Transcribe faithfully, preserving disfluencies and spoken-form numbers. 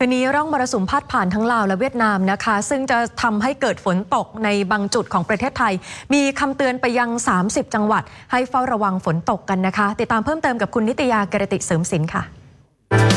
คืนนี้ร่องมรสุมพาดผ่านทั้งลาวและเวียดนามนะคะซึ่งจะทำให้เกิดฝนตกในบางจุดของประเทศไทยมีคำเตือนไปยังสามสิบจังหวัดให้เฝ้าระวังฝนตกกันนะคะติดตามเพิ่มเติมกับคุณนิตยา กิรติเสริมสินค่ะ